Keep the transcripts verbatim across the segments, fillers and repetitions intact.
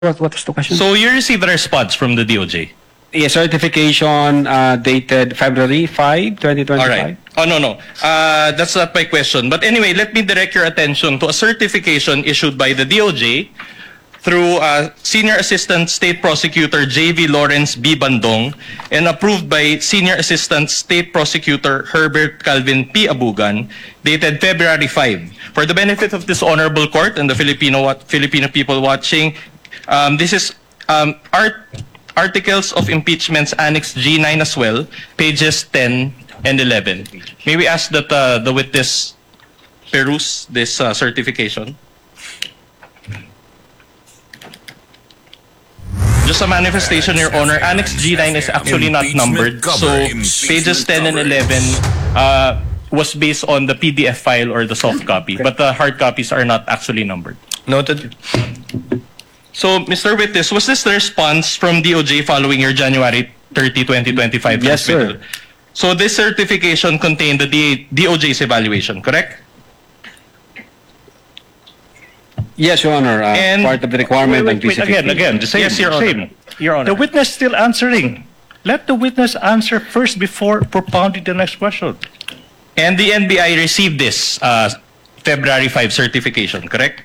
What, what was the question? So you received a response from the D O J? A certification uh, dated February fifth, twenty twenty-five. All right. Oh, no, no. Uh, that's not my question. But anyway, let me direct your attention to a certification issued by the D O J through uh, Senior Assistant State Prosecutor J V Lawrence B. Bandong and approved by Senior Assistant State Prosecutor Herbert Calvin P. Abugan, dated February fifth. For the benefit of this honorable court and the Filipino Filipino people watching, um, this is um, art. Articles of Impeachments Annex G nine as well, pages ten and eleven. May we ask that uh, the witness peruse this uh, certification? Just a manifestation, Your Honor. Annex G nine is actually not numbered. So pages ten and eleven uh, was based on the P D F file or the soft copy, but the hard copies are not actually numbered. Noted. So, Mister Witness, was this the response from D O J following your January thirtieth, twenty twenty-five Yes, transmittal? sir. So, this certification contained the D O J's evaluation, correct? Yes, Your Honor. Uh, And- part of the requirement Wait, and wait, wait, again, P C fifteen. again, the same, Yes, Your Honor. same. Your Honor. The witness still answering. Let the witness answer first before propounding the next question. And the N B I received this uh, February fifth certification, correct?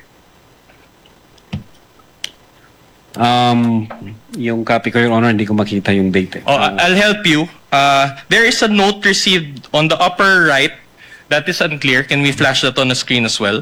Um, yung copy ko, Your Honor, hindi ko makita yung date. eh. Oh, Uh, I'll help you. Uh, there is a note received on the upper right that is unclear. Can we flash that on the screen as well?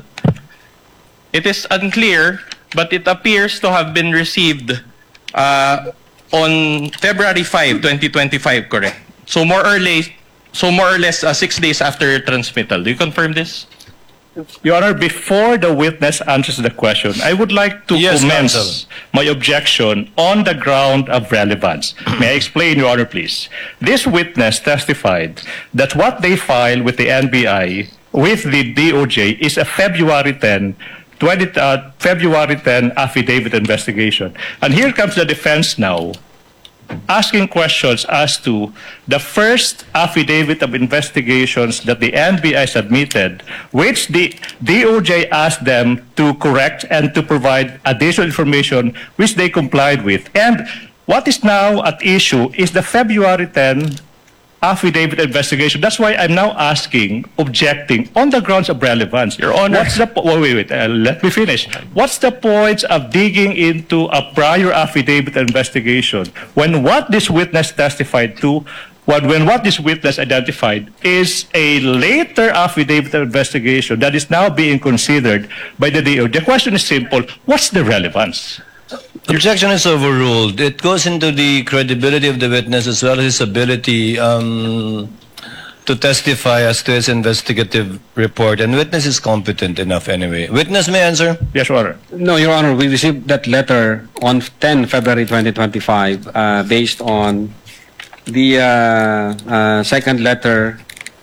It is unclear, but it appears to have been received uh, on February fifth, twenty twenty-five, correct? So more or less, so more or less uh, six days after transmittal. Do you confirm this? Your Honor, before the witness answers the question, I would like to Yes, commence counsel. my objection on the ground of relevance. May I explain, Your Honor, please? This witness testified that what they filed with the N B I, with the D O J, is a February tenth, twenty, uh, February tenth affidavit investigation. And here comes the defense now, asking questions as to the first affidavit of investigations that the N B I submitted, which the D O J asked them to correct and to provide additional information, which they complied with. And what is now at issue is the February tenth affidavit investigation. That's why I'm now asking, objecting on the grounds of relevance. Your Honor. What's the po- wait, wait, wait, uh, let me finish. What's the point of digging into a prior affidavit investigation when what this witness testified to, when, when what this witness identified is a later affidavit investigation that is now being considered by the D O J? The question is simple. What's the relevance? Objection is overruled. It goes into the credibility of the witness as well as his ability um, to testify as to his investigative report. And witness is competent enough anyway. Witness may answer. Yes, Your Honor. No, Your Honor, we received that letter on tenth February twenty twenty-five uh, based on the uh, uh, second letter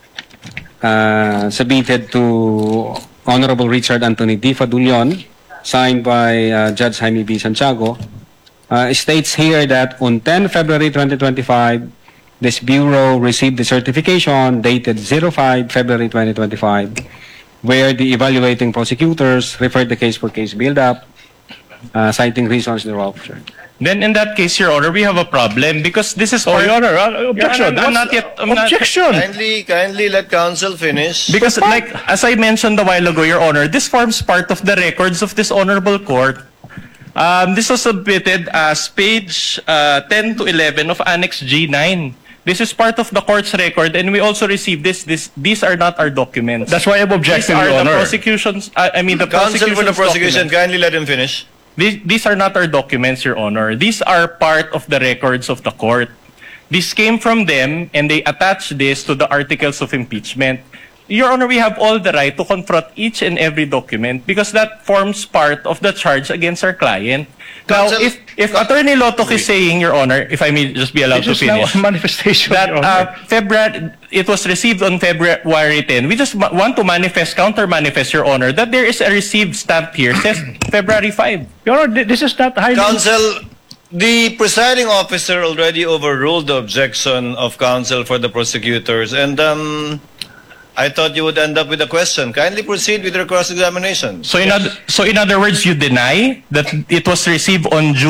uh, submitted to Honorable Richard Anthony D. Fadulion, signed by uh, Judge Jaime B. Santiago. Uh, it states here that on tenth February twenty twenty-five, this Bureau received the certification dated oh five February twenty twenty-five, where the evaluating prosecutors referred the case for case build-up, uh, citing reasons thereof. Then in that case, Your Honor, we have a problem because this is Oh, part- Your Honor, uh, objection. Your Honor, I'm What's- not yet- I'm not- objection. Kindly, kindly let counsel finish. Because, like, as I mentioned a while ago, Your Honor, this forms part of the records of this honorable court. Um, this was submitted as page uh, ten to eleven of Annex G nine. This is part of the court's record, and we also received this. This these are not our documents. That's why I'm These objecting, are Your the Honor. prosecutions. Uh, I mean, the Counsel for the prosecution's prosecution, documents. kindly let him finish. These, these are not our documents, Your Honor. These are part of the records of the court. This came from them, and they attached this to the articles of impeachment. Your Honor, we have all the right to confront each and every document because that forms part of the charge against our client. Now, Counsel- if, if Attorney Lotok is saying, Your Honor, if I may just be allowed It to is now finish, a manifestation, that Your Honor. uh, February, it was received on February tenth. We just ma- want to manifest, counter-manifest, Your Honor, that there is a received stamp here, says February fifth. Your Honor, thi- this is not highly... Counsel, the presiding officer already overruled the objection of counsel for the prosecutors. And um, I thought you would end up with a question. Kindly proceed with your cross-examination. So in, oth- so in other words, you deny that it was received on June